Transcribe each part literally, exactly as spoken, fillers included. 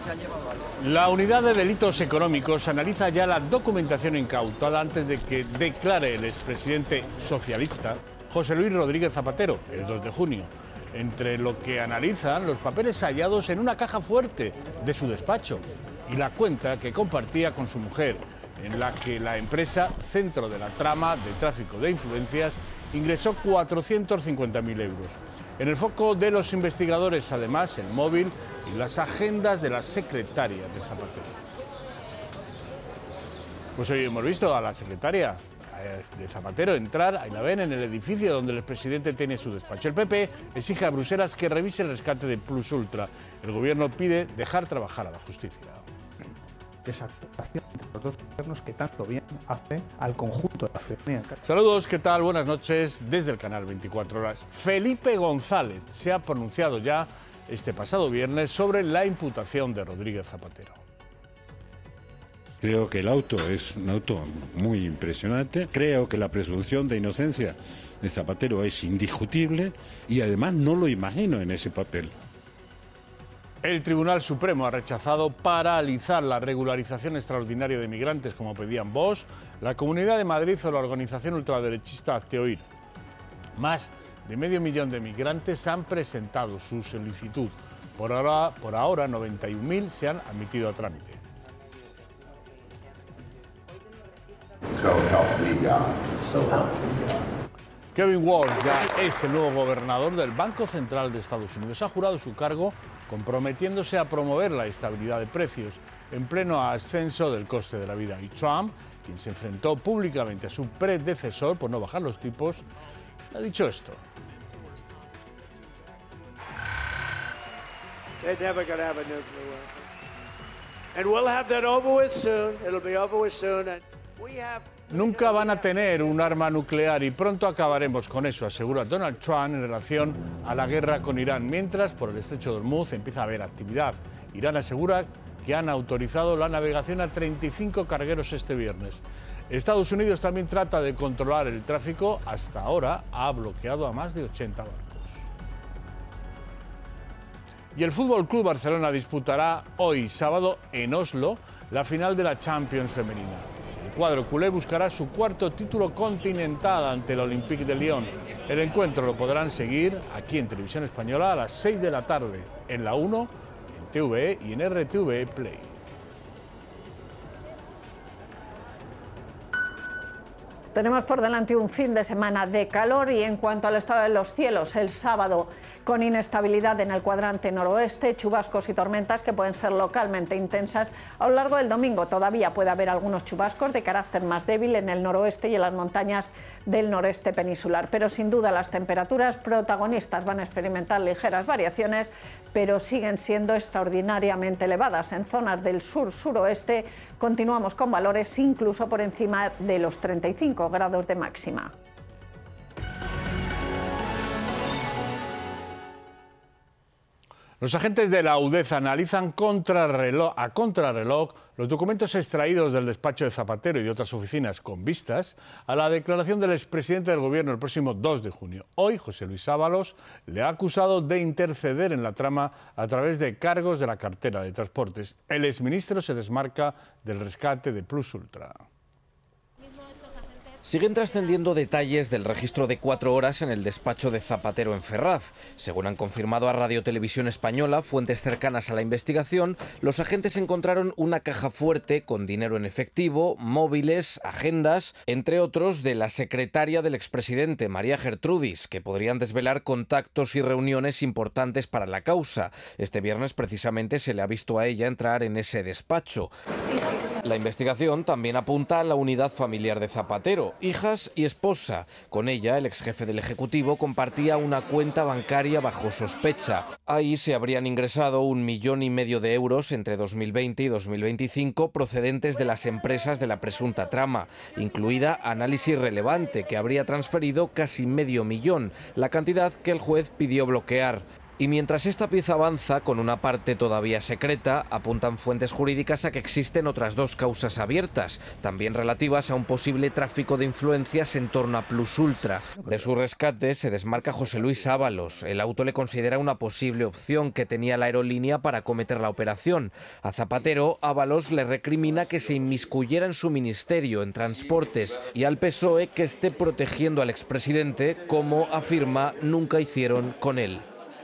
La unidad de delitos económicos analiza ya la documentación incautada antes de que declare el expresidente socialista José Luis Rodríguez Zapatero el dos de junio. Entre lo que analizan los papeles hallados en una caja fuerte de su despacho y la cuenta que compartía con su mujer, en la que la empresa, centro de la trama de tráfico de influencias, ingresó cuatrocientos cincuenta mil euros. En el foco de los investigadores, además, el móvil y las agendas de la secretaria de Zapatero. Pues hoy hemos visto a la secretaria de Zapatero entrar, ahí la ven, en el edificio donde el expresidente tiene su despacho. El P P exige a Bruselas que revise el rescate de Plus Ultra. El gobierno pide dejar trabajar a la justicia. Esa actuación de los dos gobiernos que tanto bien hace al conjunto de la ciudadanía. Saludos, ¿qué tal? Buenas noches desde el canal veinticuatro horas. Felipe González se ha pronunciado ya este pasado viernes sobre la imputación de Rodríguez Zapatero. Creo que el auto es un auto muy impresionante. Creo que la presunción de inocencia de Zapatero es indiscutible y además no lo imagino en ese papel. El Tribunal Supremo ha rechazado paralizar la regularización extraordinaria de migrantes como pedían Vox, la Comunidad de Madrid o la organización ultraderechista Hazte Oír. Más de medio millón de migrantes han presentado su solicitud. Por ahora, por ahora noventa y un mil se han admitido a trámite. So help me God. So help me God. Kevin Walsh ya es el nuevo gobernador del Banco Central de Estados Unidos. Ha jurado su cargo comprometiéndose a promover la estabilidad de precios en pleno ascenso del coste de la vida. Y Trump, quien se enfrentó públicamente a su predecesor por no bajar los tipos, ha dicho esto. They're never going to have a nuclear weapon. And we'll have that over with soon. It'll be over with soon. And we have... Nunca van a tener un arma nuclear y pronto acabaremos con eso, asegura Donald Trump en relación a la guerra con Irán. Mientras, por el estrecho de Hormuz empieza a haber actividad. Irán asegura que han autorizado la navegación a treinta y cinco cargueros este viernes. Estados Unidos también trata de controlar el tráfico. Hasta ahora ha bloqueado a más de ochenta barcos. Y el Fútbol Club Barcelona disputará hoy, sábado, en Oslo, la final de la Champions femenina. El cuadro culé buscará su cuarto título continental ante el Olympique de Lyon. El encuentro lo podrán seguir aquí en Televisión Española a las seis de la tarde, en la uno, en T V E y en R T V E Play. Tenemos por delante un fin de semana de calor y en cuanto al estado de los cielos, el sábado con inestabilidad en el cuadrante noroeste, chubascos y tormentas que pueden ser localmente intensas. A lo largo del domingo todavía puede haber algunos chubascos de carácter más débil en el noroeste y en las montañas del noreste peninsular. Pero sin duda las temperaturas protagonistas van a experimentar ligeras variaciones, pero siguen siendo extraordinariamente elevadas. En zonas del sur-suroeste continuamos con valores incluso por encima de los treinta y cinco grados de máxima. Los agentes de la UDEZ analizan contrarreloj, a contrarreloj los documentos extraídos del despacho de Zapatero y de otras oficinas con vistas a la declaración del expresidente del Gobierno el próximo dos de junio. Hoy, José Luis Ábalos le ha acusado de interceder en la trama a través de cargos de la cartera de Transportes. El exministro se desmarca del rescate de Plus Ultra. Siguen trascendiendo detalles del registro de cuatro horas en el despacho de Zapatero en Ferraz. Según han confirmado a Radio Televisión Española, fuentes cercanas a la investigación, los agentes encontraron una caja fuerte con dinero en efectivo, móviles, agendas, entre otros de la secretaria del expresidente, María Gertrudis, que podrían desvelar contactos y reuniones importantes para la causa. Este viernes precisamente se le ha visto a ella entrar en ese despacho. La investigación también apunta a la unidad familiar de Zapatero, hijas y esposa. Con ella, el exjefe del Ejecutivo compartía una cuenta bancaria bajo sospecha. Ahí se habrían ingresado un millón y medio de euros entre dos mil veinte y dos mil veinticinco procedentes de las empresas de la presunta trama, incluida Análisis Relevante, que habría transferido casi medio millón, la cantidad que el juez pidió bloquear. Y mientras esta pieza avanza, con una parte todavía secreta, apuntan fuentes jurídicas a que existen otras dos causas abiertas, también relativas a un posible tráfico de influencias en torno a Plus Ultra. De su rescate se desmarca José Luis Ábalos. El auto le considera una posible opción que tenía la aerolínea para acometer la operación. A Zapatero, Ábalos le recrimina que se inmiscuyera en su ministerio, en transportes, y al P S O E que esté protegiendo al expresidente, como afirma nunca hicieron con él.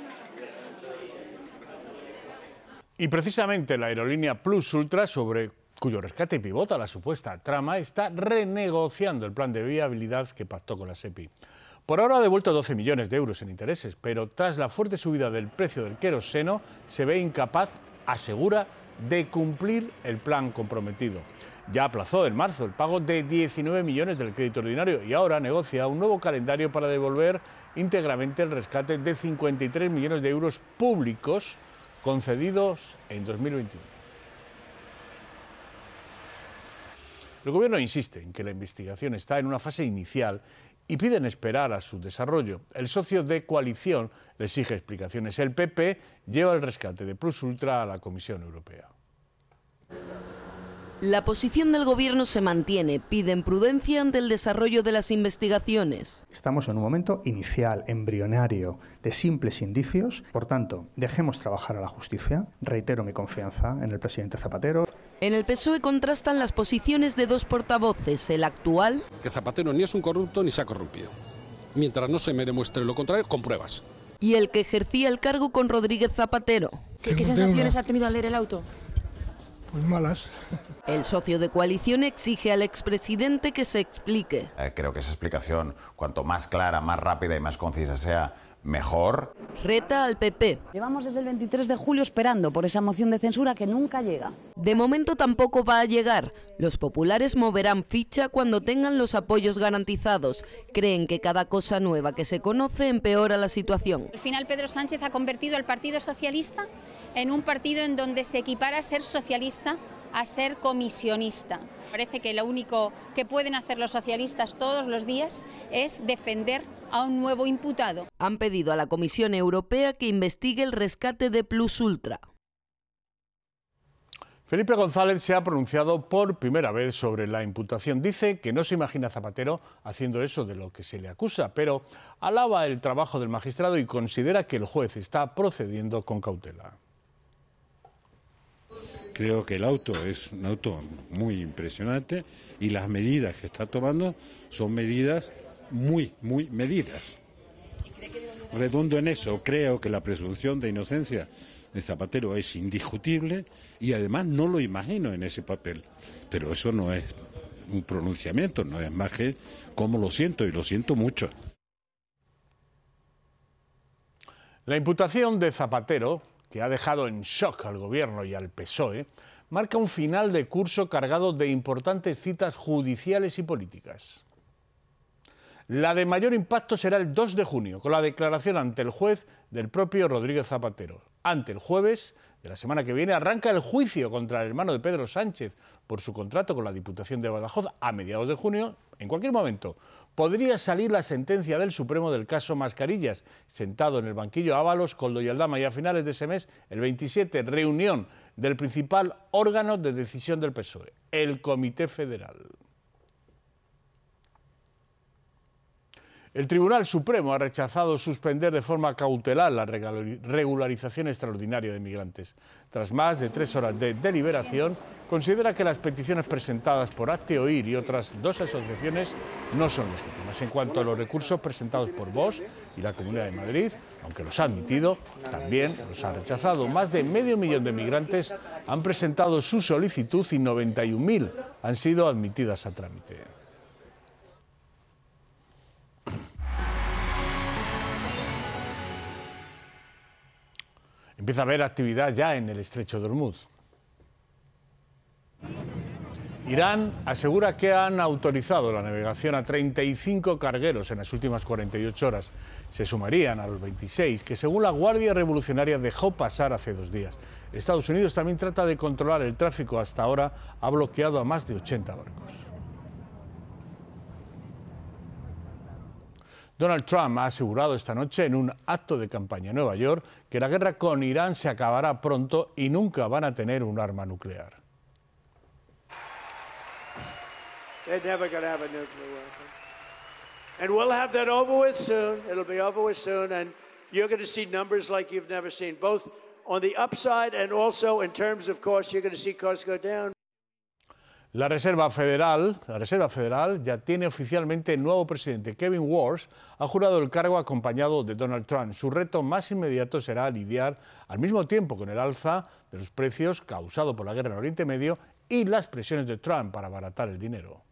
Y precisamente la aerolínea Plus Ultra, sobre cuyo rescate pivota la supuesta trama, está renegociando el plan de viabilidad que pactó con la SEPI. Por ahora ha devuelto doce millones de euros en intereses, pero tras la fuerte subida del precio del queroseno se ve incapaz, asegura, de cumplir el plan comprometido. Ya aplazó en marzo el pago de diecinueve millones del crédito ordinario y ahora negocia un nuevo calendario para devolver íntegramente el rescate de cincuenta y tres millones de euros públicos concedidos en dos mil veintiuno. El Gobierno insiste en que la investigación está en una fase inicial y piden esperar a su desarrollo. El socio de coalición le exige explicaciones. El P P lleva el rescate de Plus Ultra a la Comisión Europea. La posición del Gobierno se mantiene. Piden prudencia ante el desarrollo de las investigaciones. Estamos en un momento inicial, embrionario, de simples indicios. Por tanto, dejemos trabajar a la justicia. Reitero mi confianza en el presidente Zapatero. En el P S O E contrastan las posiciones de dos portavoces. El actual, que Zapatero ni es un corrupto ni se ha corrompido. Mientras no se me demuestre lo contrario, con pruebas. Y el que ejercía el cargo con Rodríguez Zapatero. ¿Qué, qué sensaciones ha tenido al leer el auto? Pues malas. El socio de coalición exige al expresidente que se explique. Eh, creo que esa explicación, cuanto más clara, más rápida y más concisa sea, mejor. Reta al P P. Llevamos desde el veintitrés de julio esperando por esa moción de censura que nunca llega. De momento tampoco va a llegar. Los populares moverán ficha cuando tengan los apoyos garantizados. Creen que cada cosa nueva que se conoce empeora la situación. Al final Pedro Sánchez ha convertido al Partido Socialista en un partido en donde se equipara a ser socialista a ser comisionista. Parece que lo único que pueden hacer los socialistas todos los días es defender a un nuevo imputado. Han pedido a la Comisión Europea que investigue el rescate de Plus Ultra. Felipe González se ha pronunciado por primera vez sobre la imputación. Dice que no se imagina a Zapatero haciendo eso de lo que se le acusa, pero alaba el trabajo del magistrado y considera que el juez está procediendo con cautela. Creo que el auto es un auto muy impresionante y las medidas que está tomando son medidas muy, muy medidas. Redundo en eso, creo que la presunción de inocencia de Zapatero es indiscutible y además no lo imagino en ese papel. Pero eso no es un pronunciamiento, no es más que cómo lo siento y lo siento mucho. La imputación de Zapatero, que ha dejado en shock al Gobierno y al P S O E, marca un final de curso cargado de importantes citas judiciales y políticas. La de mayor impacto será el dos de junio, con la declaración ante el juez del propio Rodríguez Zapatero. Ante el jueves de la semana que viene arranca el juicio contra el hermano de Pedro Sánchez por su contrato con la Diputación de Badajoz a mediados de junio. En cualquier momento podría salir la sentencia del Supremo del caso Mascarillas. Sentado en el banquillo Ábalos, Koldo y Aldama, y a finales de ese mes, el veintisiete, reunión del principal órgano de decisión del P S O E, el Comité Federal. El Tribunal Supremo ha rechazado suspender de forma cautelar la regularización extraordinaria de migrantes. Tras más de tres horas de deliberación, considera que las peticiones presentadas por Hazte Oír y otras dos asociaciones no son legítimas. En cuanto a los recursos presentados por Vox y la Comunidad de Madrid, aunque los ha admitido, también los ha rechazado. Más de medio millón de migrantes han presentado su solicitud y noventa y un mil han sido admitidas a trámite. Empieza a haber actividad ya en el estrecho de Hormuz. Irán asegura que han autorizado la navegación a treinta y cinco cargueros en las últimas cuarenta y ocho horas. Se sumarían a los veintiséis que, según la Guardia Revolucionaria, dejó pasar hace dos días. Estados Unidos también trata de controlar el tráfico. Hasta ahora ha bloqueado a más de ochenta barcos. Donald Trump ha asegurado esta noche en un acto de campaña en Nueva York que la guerra con Irán se acabará pronto y nunca van a tener un arma nuclear. They're never going to have a nuclear weapon. And we'll have that over with soon. It'll be over with soon. And you're going to see numbers like you've never seen, both on the upside and also in terms of costs. You're going to see costs go down. La Reserva Federal, la Reserva Federal ya tiene oficialmente nuevo presidente. Kevin Warsh ha jurado el cargo acompañado de Donald Trump. Su reto más inmediato será lidiar al mismo tiempo con el alza de los precios causado por la guerra en Oriente Medio y las presiones de Trump para abaratar el dinero.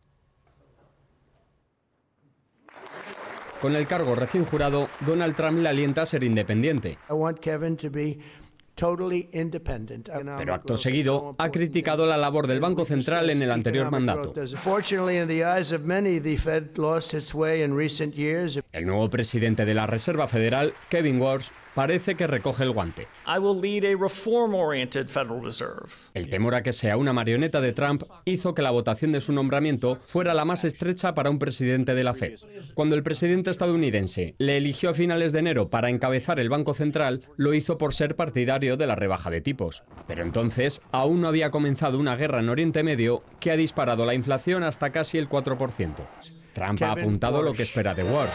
Con el cargo recién jurado, Donald Trump le alienta a ser independiente. Pero acto seguido ha criticado la labor del Banco Central en el anterior mandato. El nuevo presidente de la Reserva Federal, Kevin Warsh, parece que recoge el guante. El temor a que sea una marioneta de Trump hizo que la votación de su nombramiento fuera la más estrecha para un presidente de la Fed. Cuando el presidente estadounidense le eligió a finales de enero para encabezar el Banco Central, lo hizo por ser partidario de la rebaja de tipos. Pero entonces aún no había comenzado una guerra en Oriente Medio que ha disparado la inflación hasta casi el cuatro por ciento. Trump ha apuntado lo que espera de Warsh.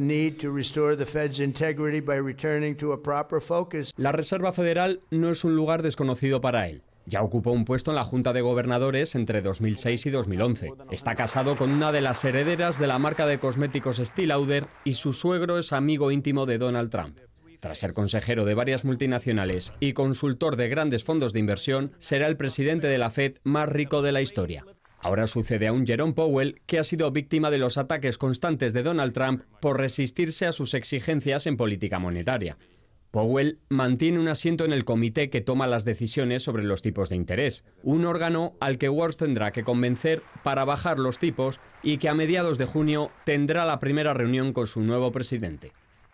La Reserva Federal no es un lugar desconocido para él. Ya ocupó un puesto en la Junta de Gobernadores entre dos mil seis y dos mil once. Está casado con una de las herederas de la marca de cosméticos Estée Lauder y su suegro es amigo íntimo de Donald Trump. Tras ser consejero de varias multinacionales y consultor de grandes fondos de inversión, será el presidente de la Fed más rico de la historia. Ahora sucede a un Jerome Powell que ha sido víctima de los ataques constantes de Donald Trump por resistirse a sus exigencias en política monetaria. Powell mantiene un asiento en el comité que toma las decisiones sobre los tipos de interés, un órgano al que Warsh tendrá que convencer para bajar los tipos y que a mediados de junio tendrá la primera reunión con su nuevo presidente.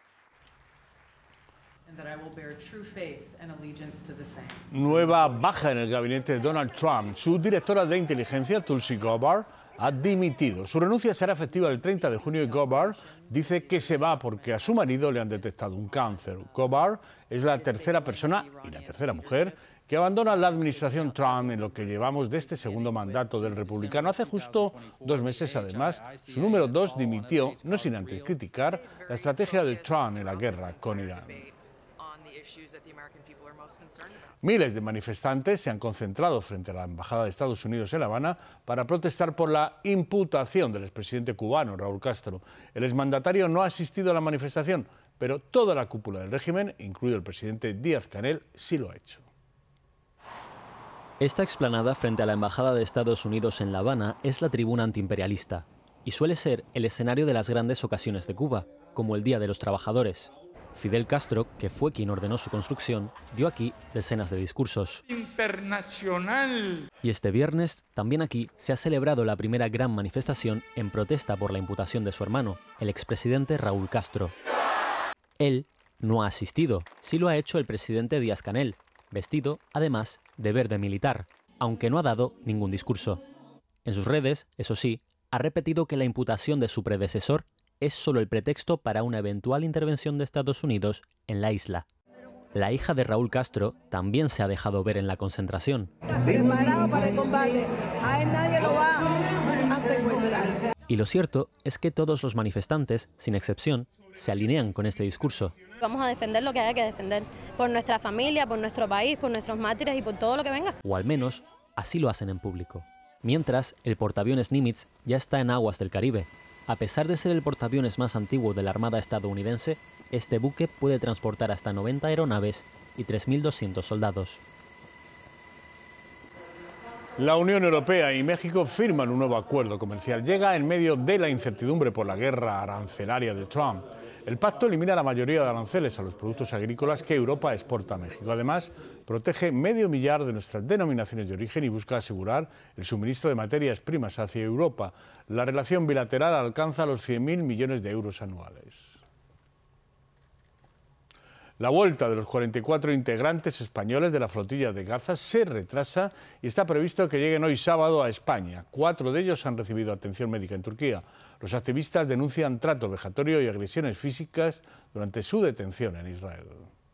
Nueva baja en el gabinete de Donald Trump. Su directora de inteligencia, Tulsi Gabbard, ha dimitido. Su renuncia será efectiva el treinta de junio y Gabbard dice que se va porque a su marido le han detectado un cáncer. Gabbard es la tercera persona y la tercera mujer que abandona la administración Trump en lo que llevamos de este segundo mandato del republicano. Hace justo dos meses, además, su número dos dimitió, no sin antes criticar la estrategia de Trump en la guerra con Irán. Miles de manifestantes se han concentrado frente a la Embajada de Estados Unidos en La Habana para protestar por la imputación del expresidente cubano, Raúl Castro. El exmandatario no ha asistido a la manifestación, pero toda la cúpula del régimen, incluido el presidente Díaz-Canel, sí lo ha hecho. Esta explanada frente a la Embajada de Estados Unidos en La Habana es la tribuna antiimperialista y suele ser el escenario de las grandes ocasiones de Cuba, como el Día de los Trabajadores. Fidel Castro, que fue quien ordenó su construcción, dio aquí decenas de discursos. Internacional. Y este viernes, también aquí, se ha celebrado la primera gran manifestación en protesta por la imputación de su hermano, el expresidente Raúl Castro. Él no ha asistido, sí lo ha hecho el presidente Díaz-Canel, vestido, además, de verde militar, aunque no ha dado ningún discurso. En sus redes, eso sí, ha repetido que la imputación de su predecesor es solo el pretexto para una eventual intervención de Estados Unidos en la isla. La hija de Raúl Castro también se ha dejado ver en la concentración. Preparado para el combate, a él nadie lo va a secuestrar. Y lo cierto es que todos los manifestantes, sin excepción, se alinean con este discurso. Vamos a defender lo que haya que defender, por nuestra familia, por nuestro país, por nuestros mártires y por todo lo que venga. O al menos, así lo hacen en público. Mientras, el portaaviones Nimitz ya está en aguas del Caribe. A pesar de ser el portaaviones más antiguo de la Armada estadounidense, este buque puede transportar hasta noventa aeronaves y tres mil doscientos soldados. La Unión Europea y México firman un nuevo acuerdo comercial. Llega en medio de la incertidumbre por la guerra arancelaria de Trump. El pacto elimina la mayoría de aranceles a los productos agrícolas que Europa exporta a México. Además, protege medio millar de nuestras denominaciones de origen y busca asegurar el suministro de materias primas hacia Europa. La relación bilateral alcanza los cien mil millones de euros anuales. La vuelta de los cuarenta y cuatro integrantes españoles de la flotilla de Gaza se retrasa y está previsto que lleguen hoy sábado a España. Cuatro de ellos han recibido atención médica en Turquía. Los activistas denuncian trato vejatorio y agresiones físicas durante su detención en Israel.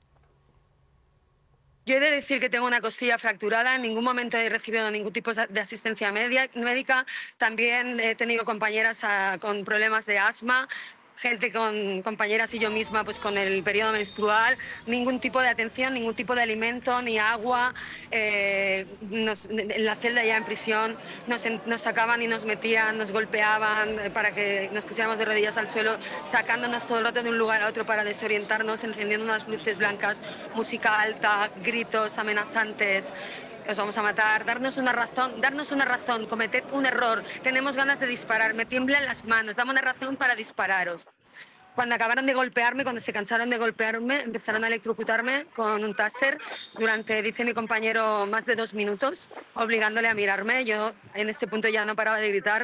Yo he de decir que tengo una costilla fracturada, en ningún momento he recibido ningún tipo de asistencia médica. También he tenido compañeras a, con problemas de asma, gente con compañeras y yo misma pues con el periodo menstrual, ningún tipo de atención, ningún tipo de alimento, ni agua. Eh, nos, en la celda ya en prisión nos, nos sacaban y nos metían, nos golpeaban para que nos pusiéramos de rodillas al suelo, sacándonos todo el rato de un lugar a otro para desorientarnos, encendiendo unas luces blancas, música alta, gritos amenazantes. Os vamos a matar, darnos una razón, darnos una razón, cometed un error, tenemos ganas de disparar, me tiemblan las manos, dame una razón para dispararos. Cuando acabaron de golpearme, cuando se cansaron de golpearme, empezaron a electrocutarme con un taser durante, dice mi compañero, más de dos minutos, obligándole a mirarme. Yo en este punto ya no paraba de gritar.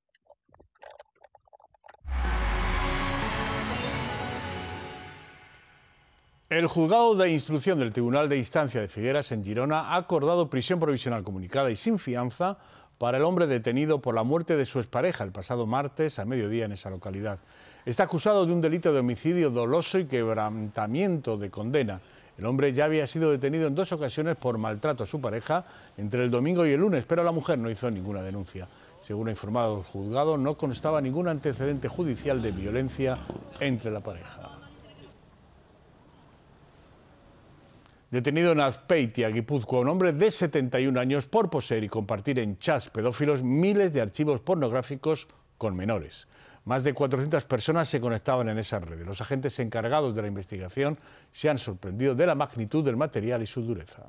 El juzgado de instrucción del Tribunal de Instancia de Figueras en Girona ha acordado prisión provisional comunicada y sin fianza para el hombre detenido por la muerte de su expareja el pasado martes a mediodía en esa localidad. Está acusado de un delito de homicidio doloso y quebrantamiento de condena. El hombre ya había sido detenido en dos ocasiones por maltrato a su pareja entre el domingo y el lunes, pero la mujer no hizo ninguna denuncia. Según ha informado el juzgado, no constaba ningún antecedente judicial de violencia entre la pareja. Detenido en Azpeitia, Guipúzcoa, un hombre de setenta y un años por poseer y compartir en chats pedófilos miles de archivos pornográficos con menores. Más de cuatrocientas personas se conectaban en esa red. Los agentes encargados de la investigación se han sorprendido de la magnitud del material y su dureza.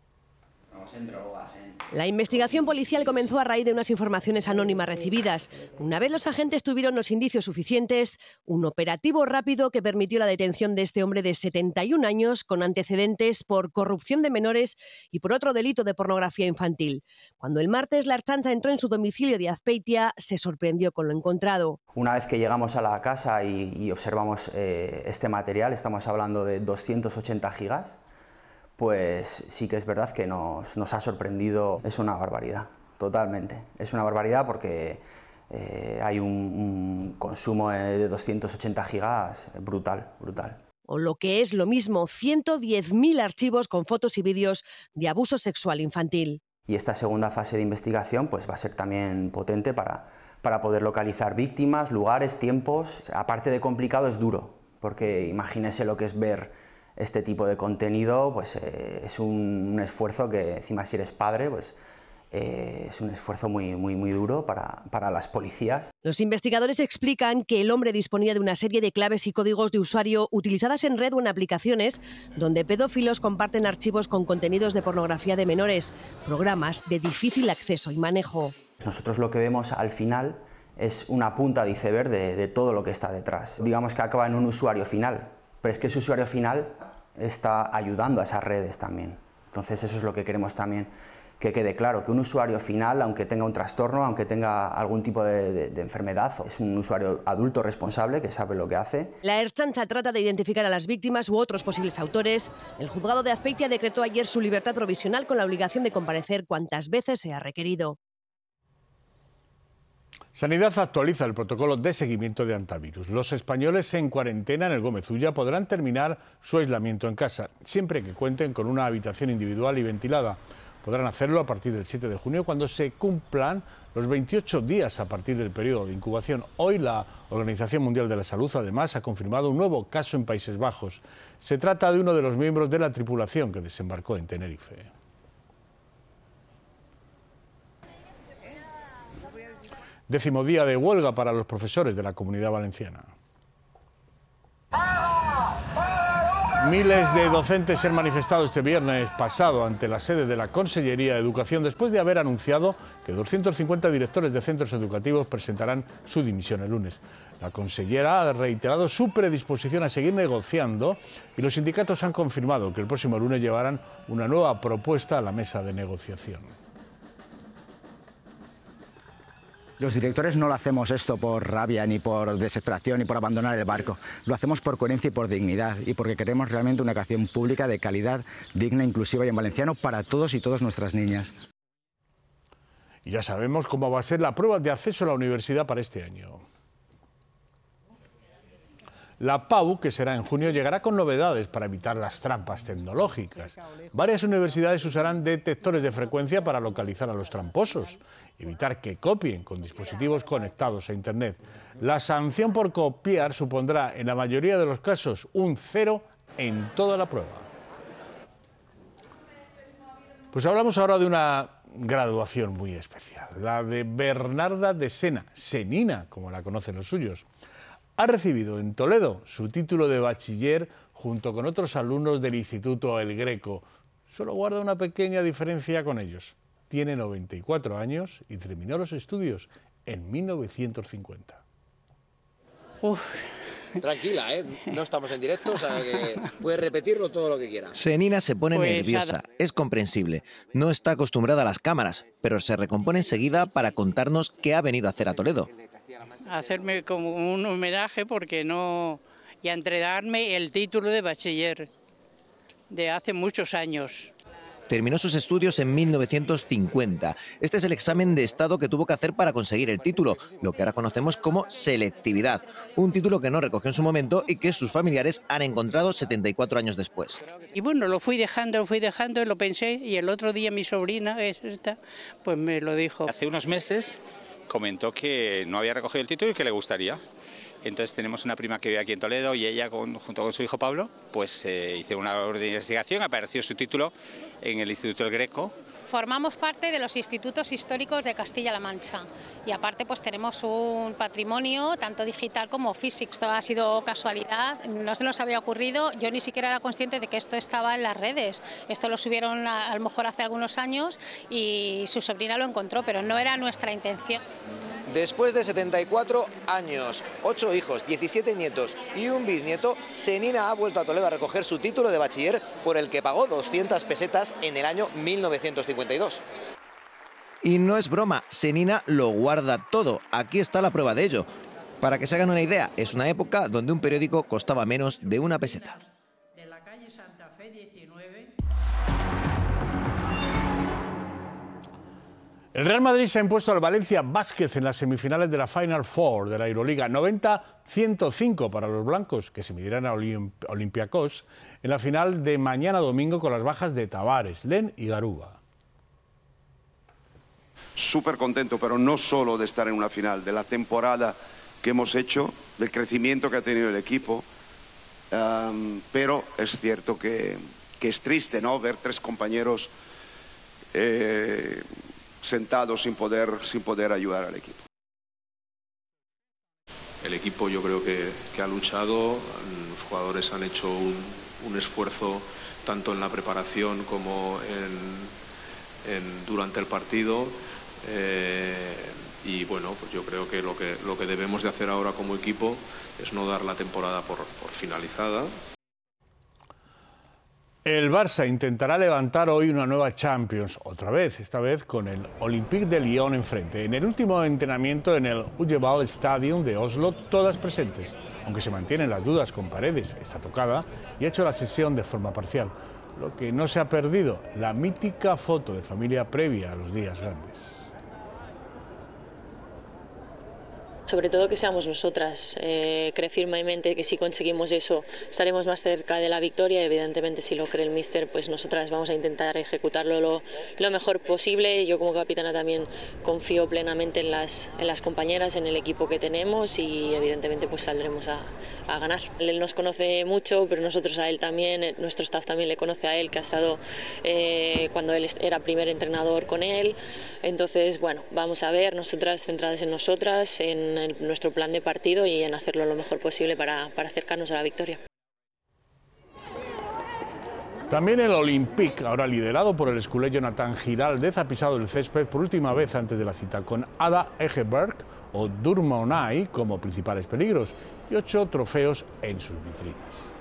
La investigación policial comenzó a raíz de unas informaciones anónimas recibidas. Una vez los agentes tuvieron los indicios suficientes, un operativo rápido que permitió la detención de este hombre de setenta y un años con antecedentes por corrupción de menores y por otro delito de pornografía infantil. Cuando el martes la Ertzaintza entró en su domicilio de Azpeitia, se sorprendió con lo encontrado. Una vez que llegamos a la casa y, y observamos eh, este material, estamos hablando de doscientos ochenta gigas, pues sí que es verdad que nos, nos ha sorprendido. Es una barbaridad, totalmente. Es una barbaridad porque eh, hay un, un consumo de doscientos ochenta gigas brutal, brutal. O lo que es lo mismo, ciento diez mil archivos con fotos y vídeos de abuso sexual infantil. Y esta segunda fase de investigación pues, va a ser también potente para, para poder localizar víctimas, lugares, tiempos. Aparte de complicado, es duro, porque imagínese lo que es ver este tipo de contenido, pues eh, es un, un esfuerzo que, encima si eres padre, pues eh, es un esfuerzo muy, muy, muy duro para, para las policías. Los investigadores explican que el hombre disponía de una serie de claves y códigos de usuario utilizadas en red o en aplicaciones donde pedófilos comparten archivos con contenidos de pornografía de menores, programas de difícil acceso y manejo. Nosotros lo que vemos al final es una punta de iceberg de, de todo lo que está detrás. Digamos que acaba en un usuario final, pero es que ese usuario final está ayudando a esas redes también. Entonces eso es lo que queremos también que quede claro, que un usuario final, aunque tenga un trastorno, aunque tenga algún tipo de, de, de enfermedad, es un usuario adulto responsable que sabe lo que hace. La Ertzaintza trata de identificar a las víctimas u otros posibles autores. El juzgado de Azpeitia decretó ayer su libertad provisional con la obligación de comparecer cuantas veces sea requerido. Sanidad actualiza el protocolo de seguimiento de antivirus. Los españoles en cuarentena en el Gómez Ulla podrán terminar su aislamiento en casa, siempre que cuenten con una habitación individual y ventilada. Podrán hacerlo a partir del siete de junio, cuando se cumplan los veintiocho días a partir del periodo de incubación. Hoy la Organización Mundial de la Salud, además, ha confirmado un nuevo caso en Países Bajos. Se trata de uno de los miembros de la tripulación que desembarcó en Tenerife. Décimo día de huelga para los profesores de la Comunidad Valenciana. Miles de docentes se han manifestado este viernes pasado ante la sede de la Consellería de Educación después de haber anunciado que doscientos cincuenta directores de centros educativos presentarán su dimisión el lunes. La consellera ha reiterado su predisposición a seguir negociando y los sindicatos han confirmado que el próximo lunes llevarán una nueva propuesta a la mesa de negociación. Los directores no lo hacemos esto por rabia, ni por desesperación, ni por abandonar el barco. Lo hacemos por coherencia y por dignidad, y porque queremos realmente una educación pública de calidad, digna, inclusiva y en valenciano para todos y todas nuestras niñas. Y ya sabemos cómo va a ser la prueba de acceso a la universidad para este año. La PAU, que será en junio, llegará con novedades para evitar las trampas tecnológicas. Varias universidades usarán detectores de frecuencia para localizar a los tramposos, evitar que copien con dispositivos conectados a Internet. La sanción por copiar supondrá, en la mayoría de los casos, un cero en toda la prueba. Pues hablamos ahora de una graduación muy especial, la de Bernarda de Sena, Senina, como la conocen los suyos. Ha recibido en Toledo su título de bachiller junto con otros alumnos del Instituto El Greco. Solo guarda una pequeña diferencia con ellos. Tiene noventa y cuatro años y terminó los estudios en mil novecientos cincuenta. Uf. Tranquila, ¿eh? No estamos en directo, o sea que puedes repetirlo todo lo que quieras. Senina se pone Pues nerviosa, nada. es comprensible. No está acostumbrada a las cámaras, pero se recompone enseguida para contarnos qué ha venido a hacer a Toledo. Hacerme como un homenaje porque no y a entregarme el título de bachiller de hace muchos años. Terminó sus estudios en mil novecientos cincuenta. Este es el examen de estado que tuvo que hacer para conseguir el título, lo que ahora conocemos como selectividad. Un título que no recogió en su momento y que sus familiares han encontrado setenta y cuatro años después. Y bueno, lo fui dejando, lo fui dejando, lo pensé y el otro día mi sobrina, esta, pues me lo dijo. Hace unos meses comentó que no había recogido el título y que le gustaría. Entonces tenemos una prima que vive aquí en Toledo y ella, con, junto con su hijo Pablo, pues eh, hizo una orden de investigación, apareció su título en el Instituto El Greco. Formamos parte de los institutos históricos de Castilla-La Mancha y aparte pues tenemos un patrimonio tanto digital como físico. Esto ha sido casualidad, no se nos había ocurrido, yo ni siquiera era consciente de que esto estaba en las redes. Esto lo subieron a, a lo mejor hace algunos años y su sobrina lo encontró, pero no era nuestra intención. Después de setenta y cuatro años, ocho hijos, diecisiete nietos y un bisnieto, Senina ha vuelto a Toledo a recoger su título de bachiller por el que pagó doscientas pesetas en el año mil novecientos cincuenta y dos. Y no es broma, Senina lo guarda todo. Aquí está la prueba de ello. Para que se hagan una idea, es una época donde un periódico costaba menos de una peseta. El Real Madrid se ha impuesto al Valencia Vázquez en las semifinales de la Final Four de la Euroliga. noventa a ciento cinco para los blancos, que se medirán a Olimp- Olympiacos en la final de mañana domingo con las bajas de Tavares, Len y Garuba. Súper contento, pero no solo de estar en una final, de la temporada que hemos hecho, del crecimiento que ha tenido el equipo, um, pero es cierto que, que es triste, ¿no?, ver tres compañeros eh, sentados sin poder, sin poder ayudar al equipo. El equipo yo creo que, que ha luchado, los jugadores han hecho un, un esfuerzo tanto en la preparación como en, en, durante el partido. Eh, y bueno, pues yo creo que lo, que lo que debemos de hacer ahora como equipo es no dar la temporada por, por finalizada. El Barça intentará levantar hoy una nueva Champions, otra vez, esta vez con el Olympique de Lyon enfrente. En el último entrenamiento en el Ullevall Stadium de Oslo, todas presentes, aunque se mantienen las dudas con Paredes, está tocada y ha hecho la sesión de forma parcial. Lo que no se ha perdido, la mítica foto de familia previa a los días grandes. Sobre todo que seamos nosotras. Eh, creo firmemente que si conseguimos eso estaremos más cerca de la victoria. Evidentemente, si lo cree el míster, pues nosotras vamos a intentar ejecutarlo lo, lo mejor posible. Yo como capitana también confío plenamente en las, en las compañeras, en el equipo que tenemos y evidentemente pues saldremos a, a ganar. Él nos conoce mucho, pero nosotros a él también, nuestro staff también le conoce a él, que ha estado eh, cuando él era primer entrenador con él. Entonces, bueno, vamos a ver, nosotras centradas en nosotras, en en nuestro plan de partido y en hacerlo lo mejor posible para, para acercarnos a la victoria. También el Olympique, ahora liderado por el esculé Jonathan Giraldez, ha pisado el césped por última vez antes de la cita, con Ada Egeberg o Durma Onay como principales peligros y ocho trofeos en sus vitrinas.